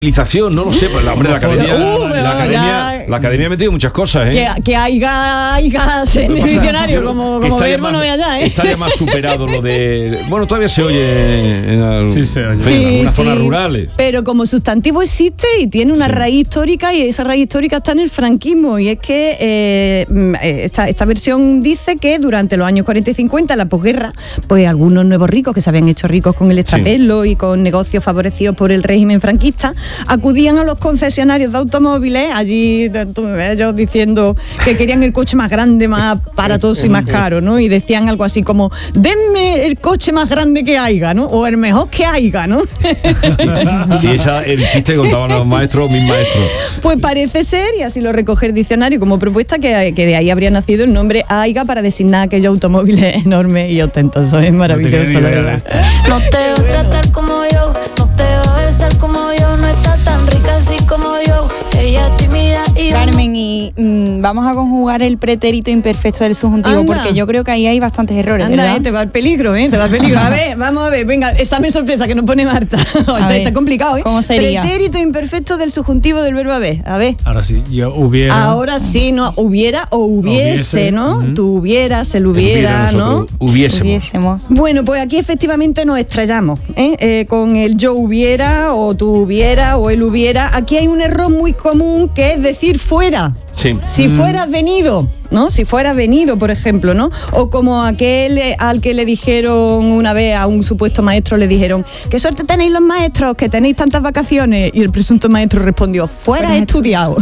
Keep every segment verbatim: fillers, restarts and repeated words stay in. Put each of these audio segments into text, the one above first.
No lo sé, pues la, hombre, la academia, Uh, la, academia la academia ha metido muchas cosas, ¿eh? Que, que haiga, haiga en el diccionario, como, como verbo no vea ya, ¿eh? Está ya más superado lo de... Bueno, todavía se oye en, el, sí, se oye. en sí, algunas sí, zonas rurales. Pero como sustantivo existe y tiene una sí. raíz histórica, y esa raíz histórica está en el franquismo, y es que eh, esta, esta versión dice que durante los años cuarenta y cincuenta, la posguerra, pues algunos nuevos ricos que se habían hecho ricos con el extrapelo sí. y con negocios favorecidos por el régimen franquista, acudían a los concesionarios de automóviles, allí ellos diciendo que querían el coche más grande, más aparatoso y más caro, ¿no? Y decían algo así como, denme el coche más grande que haya, ¿no? O el mejor que haya, ¿no? Sí, esa el chiste que contaban los maestros, mis maestros. Pues parece ser, y así lo recoge el diccionario como propuesta, que, que de ahí habría nacido el nombre Aiga para designar aquellos automóviles enormes y ostentosos. Es maravilloso, la verdad. No te voy a tratar como yo, no te voy a besar como yo, no está tan rica así como yo, ella es tímida y... Carmen, y mmm, vamos a conjugar el pretérito imperfecto del subjuntivo, Anda. porque yo creo que ahí hay bastantes errores, Anda, ¿verdad? Eh, te va al peligro, ¿eh? Te va al peligro. A ver, vamos a ver, venga, examen sorpresa que nos pone Marta. está, ver, está complicado, ¿eh? ¿Cómo sería? Pretérito imperfecto del subjuntivo del verbo haber. A ver. Ahora sí, yo hubiera... Ahora sí, no, hubiera o hubiese, hubiese. ¿no? Uh-huh. Tú hubieras, él hubiera, hubiera ¿no? Hubiésemos. hubiésemos. Bueno, pues aquí efectivamente nos estrellamos, ¿eh? Eh, con el yo hubiera, o tú hubiera, o él hubiera. Aquí hay un error muy común, que es decir fuera. Sí. Si mm. fueras venido, ¿no? Si fueras venido, por ejemplo, ¿no? O como aquel al que le dijeron una vez a un supuesto maestro, le dijeron, qué suerte tenéis los maestros, que tenéis tantas vacaciones. Y el presunto maestro respondió, fuera he estudiado.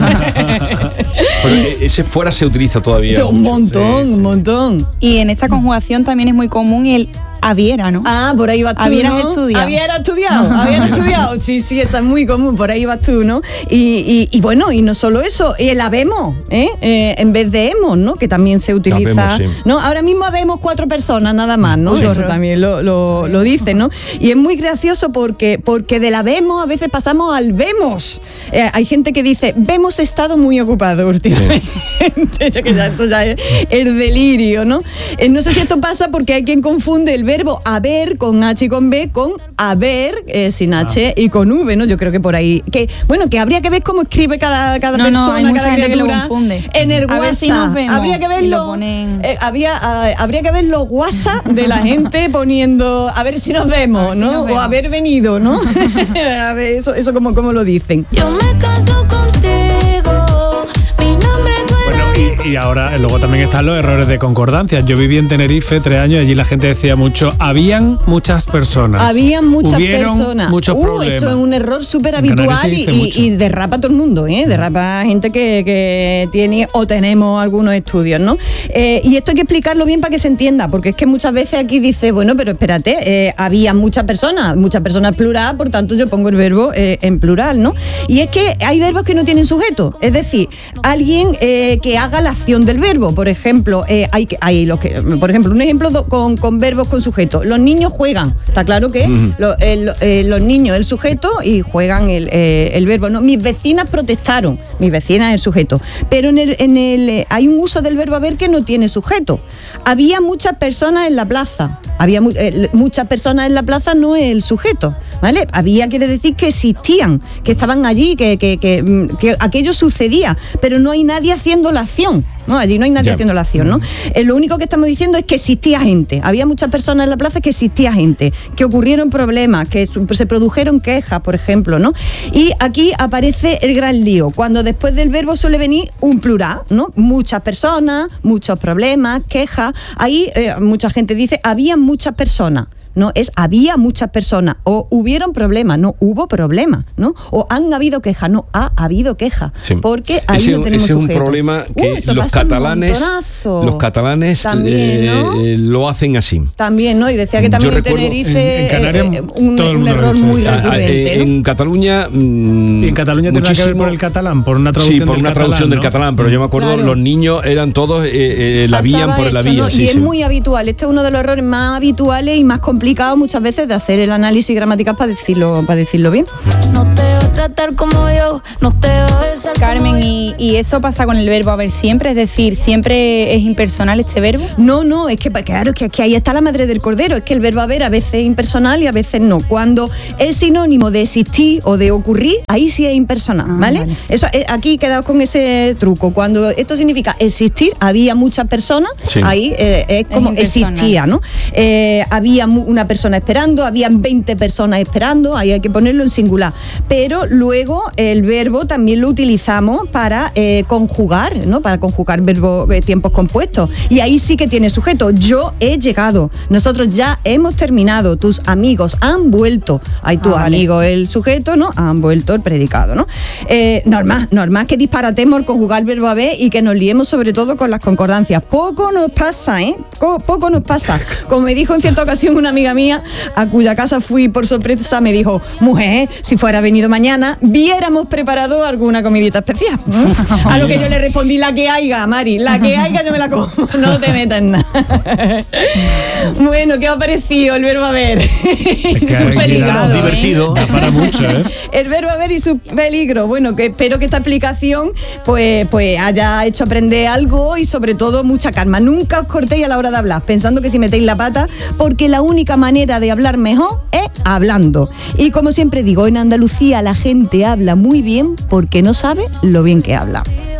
Pero ese fuera se utiliza todavía. Un montón, sí, sí. un montón. Y en esta conjugación también es muy común el habiera, ¿no? Ah, por ahí vas tú, Habieras ¿no? estudiado. Habieras estudiado, habieras estudiado. Sí, sí, esa es muy común, por ahí vas tú, ¿no? Y, y, y bueno, y no solo eso, el habemos, ¿eh? Eh, en vez de hemos, ¿no? Que también se utiliza, habemos, sí. ¿no? Ahora mismo habemos cuatro personas nada más, ¿no? Sí, eso sí. también lo, lo, lo dice, ¿no? Y es muy gracioso porque, porque del habemos a veces pasamos al vemos. Eh, hay gente que dice, vemos estado muy ocupado últimamente. Sí. que ya, esto ya es el delirio, ¿no? Eh, no sé si esto pasa porque hay quien confunde el verbo haber con H y con B con haber eh, sin H ah. y con V, ¿no? Yo creo que por ahí, que bueno, que habría que ver cómo escribe cada, cada no, persona, no, hay cada mucha gente criatura que lo confunde. En el a WhatsApp. Si nos vemos, habría que verlo. Ponen... Eh, había, uh, habría que ver los WhatsApp de la gente poniendo a ver si nos vemos, si ¿no? nos vemos. O haber venido, ¿no? A ver, eso, eso como, como lo dicen. Yo me caso contigo, mi nombre es Y, y ahora luego también están los errores de concordancia. Yo viví en Tenerife tres años y allí la gente decía mucho, habían muchas personas. Habían muchas Hubieron personas. muchos uh, problemas. Eso es un error súper habitual y, y, y derrapa a todo el mundo, ¿eh? Derrapa a gente que, que tiene o tenemos algunos estudios, ¿no? Eh, y esto hay que explicarlo bien para que se entienda, porque es que muchas veces aquí dice, bueno, pero espérate, eh, había muchas personas, muchas personas plural, por tanto yo pongo el verbo eh, en plural, ¿no? Y es que hay verbos que no tienen sujeto, es decir, alguien eh, que haga la acción del verbo, por ejemplo, eh, hay, hay los que, por ejemplo, un ejemplo do, con, con verbos con sujeto. Los niños juegan, está claro que uh-huh. lo, el, eh, los niños el sujeto y juegan el, eh, el verbo. No, mis vecinas protestaron, mis vecinas el sujeto, pero en el, en el eh, hay un uso del verbo haber que no tiene sujeto. Había muchas personas en la plaza, había mu- eh, muchas personas en la plaza no es el sujeto, ¿vale? Había quiere decir que existían, que estaban allí, que, que, que, que aquello sucedía, pero no hay nadie haciendo la acción, ¿no? Allí no hay nadie yeah. haciendo la acción, ¿no? Eh, lo único que estamos diciendo es que existía gente, había muchas personas en la plaza, que existía gente, que ocurrieron problemas, que se produjeron quejas, por ejemplo, ¿no? Y aquí aparece el gran lío, cuando después del verbo suele venir un plural, ¿no? Muchas personas, muchos problemas, quejas, ahí eh, mucha gente dice, había muchas personas. No, es había muchas personas, o hubieron problemas, no hubo problemas, ¿no? O han habido quejas, no ha habido quejas, sí. porque ahí ese, no tenemos ese es un sujeto. problema que uh, los catalanes, los catalanes también, ¿no? eh, lo hacen así. También, ¿no? Y decía que también en Tenerife en, en Canarias, eh, un, un error muy recurrente, ¿no? En Cataluña mmm, y en Cataluña tiene que ver por el catalán, por una traducción sí, por del una catalán, traducción ¿no? del catalán, pero yo me acuerdo, claro. los niños eran todos eh, eh, la vían por la vía, ¿no? sí, y sí. es muy habitual. Este es uno de los errores más habituales y más complicados muchas veces de hacer el análisis gramatical para decirlo, para decirlo bien. No te tratar como yo, no te va a besar. Carmen, ¿y, ¿y eso pasa con el verbo haber siempre? Es decir, ¿siempre es impersonal este verbo? No, no, es que claro, es que, que ahí está la madre del cordero, es que el verbo haber a veces es impersonal y a veces no. Cuando es sinónimo de existir o de ocurrir, ahí sí es impersonal, ah, ¿vale? vale. Eso, eh, aquí quedaos con ese truco. Cuando esto significa existir, había muchas personas, sí. ahí eh, es como es existía, ¿no? Eh, había una persona esperando, habían veinte personas esperando, ahí hay que ponerlo en singular. Pero luego el verbo también lo utilizamos para eh, conjugar, ¿no? Para conjugar verbos, eh, tiempos compuestos. Y ahí sí que tiene sujeto. Yo he llegado, nosotros ya hemos terminado, tus amigos han vuelto. Hay tu ah, amigo vale. el sujeto, ¿no? Han vuelto el predicado, ¿no? Eh, normal, normal que disparatemos el conjugar el verbo haber y que nos liemos sobre todo con las concordancias. Poco nos pasa, ¿eh? Co- poco nos pasa. Como me dijo en cierta ocasión una amiga mía, a cuya casa fui por sorpresa, me dijo, mujer, si fuera venido mañana, viéramos preparado alguna comidita especial. A lo que yo le respondí, la que haiga, Mari, la que haiga yo me la como, no te metas en nada. Bueno, ¿qué os ha parecido el verbo haber? Es su peligro. Divertido. Da para mucho, ¿eh? El verbo haber y su peligro. Bueno, que espero que esta explicación pues, pues haya hecho aprender algo y sobre todo mucha calma. Nunca os cortéis a la hora de hablar, pensando que si metéis la pata, porque la única manera de hablar mejor es hablando. Y como siempre digo, en Andalucía la gente habla muy bien porque no sabe lo bien que habla.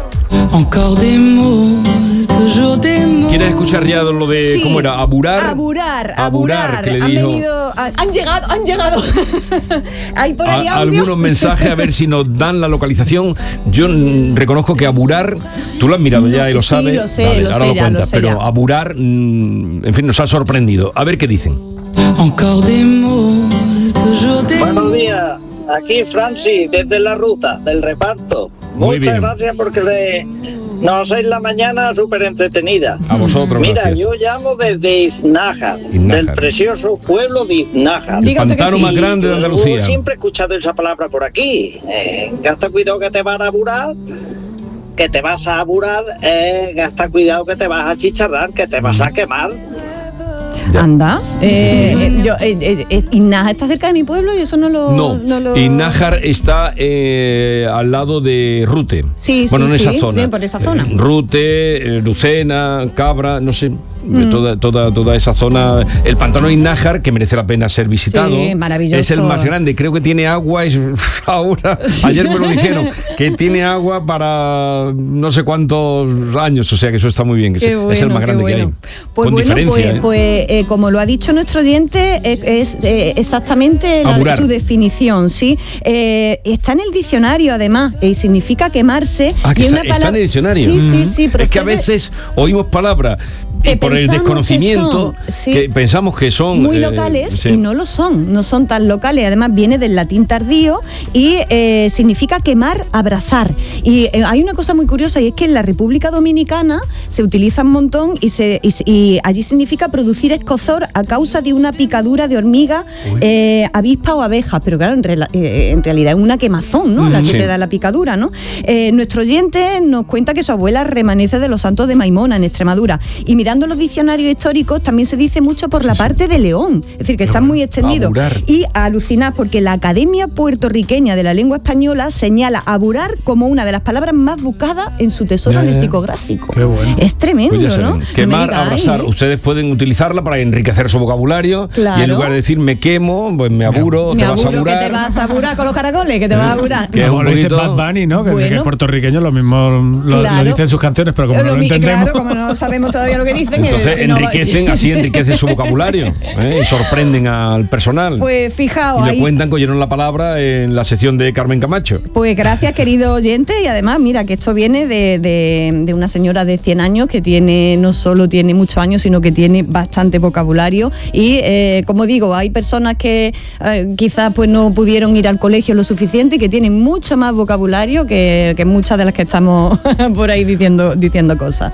¿Quieres escuchar ya lo de sí. cómo era? Aburar. Aburar, aburar. aburar que le han dijo, venido, han llegado, han llegado. Hay por ahí a, algunos mensajes a ver si nos dan la localización. Yo mm, reconozco que aburar, tú lo has mirado ya y lo sí, sabes. Lo sé, vale, lo ahora sé lo ya, cuentas, lo sé pero ya. aburar, mm, en fin, nos ha sorprendido. A ver qué dicen. Buenos días, aquí Francis desde la ruta del reparto. Muy Muchas bien. gracias porque le, nos hacéis la mañana súper entretenida. A vosotros, Mira, gracias. yo llamo desde Iznájar, Iznájar. del precioso pueblo de Iznájar. El pantano más grande de Yo Andalucía. siempre he escuchado esa palabra por aquí. Eh, gasta cuidado que te van a aburar, que te vas a aburar, eh, gasta cuidado que te vas a chicharrar, que te vas a quemar. Ya. Anda, eh, eh, yo, eh, eh, eh, Iznájar está cerca de mi pueblo y eso no lo... No, no lo... Iznájar está eh, al lado de Rute. Sí, bueno, sí, en esa sí, zona. sí, por esa zona. Eh, Rute, eh, Lucena, Cabra, no sé, mm. toda, toda, toda esa zona. El pantano de Iznájar, que merece la pena ser visitado. Sí, maravilloso. Es el más grande, creo que tiene agua, es, ahora, ayer me lo dijeron, que tiene agua para no sé cuántos años, o sea que eso está muy bien, que Qué bueno, es el más grande bueno. que hay. Pues con bueno, diferencia. pues, ¿eh? pues eh, como lo ha dicho nuestro oyente, es, es eh, exactamente la, su definición, ¿sí? Eh, está en el diccionario, además, y significa quemarse. Ah, que y está, una palabra... está en el diccionario. Sí, sí, sí. Es que a procede... veces oímos palabras y Que por el pensamos desconocimiento que son, sí, que pensamos que son muy eh, locales sí. y no lo son, no son tan locales. Además viene del latín tardío y eh, significa quemar, abrasar. Y eh, hay una cosa muy curiosa y es que en la República Dominicana se utiliza un montón y, se, y, y allí significa producir escozor a causa de una picadura de hormiga, eh, avispa o abeja. Pero claro, en, rela, eh, en realidad es una quemazón, ¿no? Mm, la que sí. te da la picadura, ¿no? Eh, nuestro oyente nos cuenta que su abuela remanece de los Santos de Maimona en Extremadura. Y mirando los diccionarios históricos también se dice mucho por la parte de León, es decir, que están muy extendidos. Aburar. Y a alucinar porque la Academia Puertorriqueña de la Lengua Española señala aburar como una de las palabras más buscadas en su tesoro ya, ya. lexicográfico. Qué bueno. Es tremendo, Pues ¿no? Quemar, no abrazar. ¿eh? Ustedes pueden utilizarla para enriquecer su vocabulario. Claro. Y en lugar de decir me quemo, pues me aburo, Me te vas a aburo, aburar. que te vas a aburar con los caracoles, que te vas a aburar. Que es Como un lo dice poquito- Bad Bunny, ¿no? Que, Bueno. que es puertorriqueño, lo mismo lo, Claro. lo dice en sus canciones, pero como Lo no lo mi- entendemos. Claro, como no sabemos todavía lo que dicen. Entonces eh, si no- enriquecen, así enriquecen su vocabulario, ¿eh? Y sorprenden al personal. Pues fijaos, y le ahí, cuentan que oyeron la palabra en la sección de Carmen Camacho. pues gracias, querido oyente, y además, mira, que esto viene de, de, de una señora de cien años que tiene, no solo tiene muchos años, sino que tiene bastante vocabulario. Y, eh, como digo, hay personas que eh, quizás pues no pudieron ir al colegio lo suficiente y que tienen mucho más vocabulario que, que muchas de las que estamos por ahí diciendo, diciendo cosas.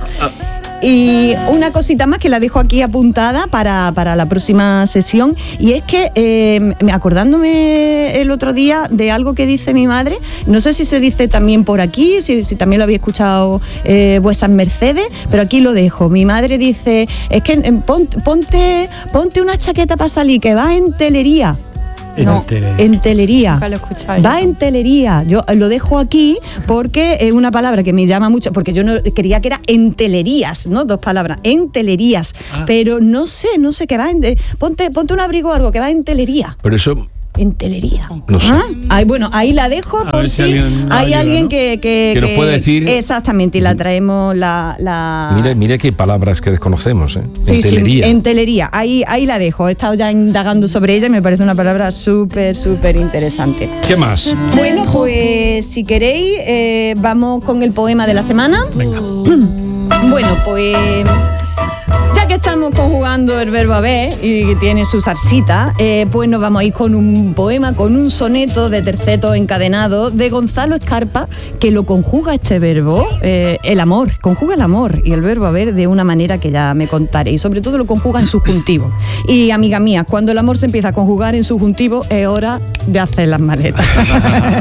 Y una cosita más que la dejo aquí apuntada para, para la próxima sesión, y es que eh, acordándome el otro día de algo que dice mi madre, no sé si se dice también por aquí, si, si también lo había escuchado eh, vuestras mercedes, pero aquí lo dejo. Mi madre dice, es que eh, ponte, ponte, ponte una chaqueta para salir, que vas en telería. No, Entelería. entelería. Nunca lo he escuchado Va yo. en telería. Yo lo dejo aquí porque es una palabra que me llama mucho, porque yo no quería que era entelerías, ¿no? Dos palabras, entelerías. Ah. Pero no sé, no sé qué va en. Ponte, ponte un abrigo o algo que va en telería. Pero eso, Entelería. no sé. ¿Ah? Ahí, bueno, ahí la dejo A por ver si si alguien la hay ayuda, alguien ¿no? que, que, Que nos puede decir- Exactamente, y la traemos la. la... Mira, mira qué palabras que desconocemos, ¿eh? Sí, Entelería. sí, entelería. Ahí, ahí la dejo. He estado ya indagando sobre ella y me parece una palabra súper, súper interesante. ¿Qué más? Bueno, pues si queréis, eh, vamos con el poema de la semana. Venga. Bueno, pues ya que estamos conjugando el verbo haber y que tiene su salsita, eh, pues nos vamos a ir con un poema, con un soneto de terceto encadenado de Gonzalo Escarpa, que lo conjuga este verbo, eh, el amor, conjuga el amor y el verbo haber de una manera que ya me contaré, y sobre todo lo conjuga en subjuntivo. Y amiga mía, cuando el amor se empieza a conjugar en subjuntivo es hora de hacer las maletas.